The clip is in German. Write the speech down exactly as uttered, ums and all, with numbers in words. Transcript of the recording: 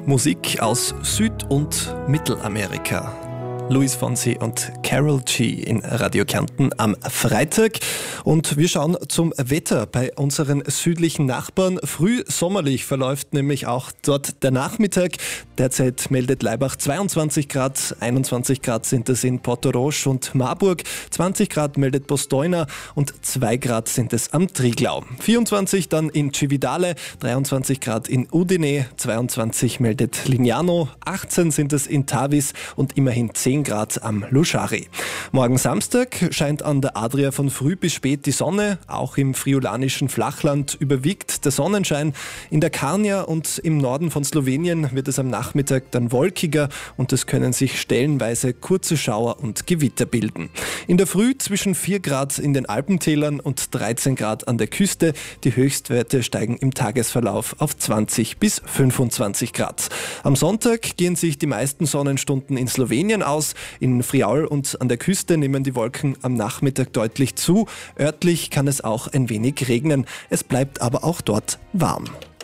Musik aus Süd- und Mittelamerika. Luis Fonsi und Carol G in Radio Kärnten am Freitag. Und wir schauen zum Wetter bei unseren südlichen Nachbarn. Früh sommerlich verläuft nämlich auch dort der Nachmittag. Derzeit meldet Laibach zweiundzwanzig Grad, einundzwanzig Grad sind es in Portorosch und Marburg, zwanzig Grad meldet Postojna und zwei Grad sind es am Triglau. vierundzwanzig dann in Cividale, dreiundzwanzig Grad in Udine, zweiundzwanzig meldet Lignano, achtzehn sind es in Tavis und immerhin zehn Grad am Luschari. Morgen Samstag scheint an der Adria von früh bis spät die Sonne. Auch im friolanischen Flachland überwiegt der Sonnenschein. In der Karnia und im Norden von Slowenien wird es am Nachmittag dann wolkiger und es können sich stellenweise kurze Schauer und Gewitter bilden. In der Früh zwischen vier Grad in den Alpentälern und dreizehn Grad an der Küste. Die Höchstwerte steigen im Tagesverlauf auf zwanzig bis fünfundzwanzig Grad. Am Sonntag gehen sich die meisten Sonnenstunden in Slowenien aus. In Friaul und an der Küste nehmen die Wolken am Nachmittag deutlich zu. Örtlich kann es auch ein wenig regnen. Es bleibt aber auch dort warm.